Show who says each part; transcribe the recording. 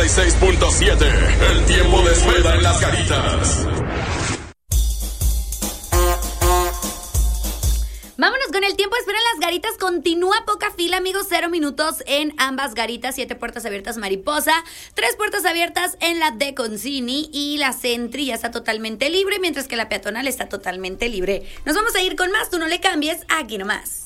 Speaker 1: 96.7. El tiempo de espera en las Garitas.
Speaker 2: Vámonos con el tiempo de espera en las Garitas. Continúa poca fila, amigos. 0 minutos en ambas Garitas. 7 puertas abiertas Mariposa. 3 puertas abiertas en la de Concini. Y la Sentry ya está totalmente libre, mientras que la peatonal está totalmente libre. Nos vamos a ir con más. Tú no le cambies. Aquí nomás.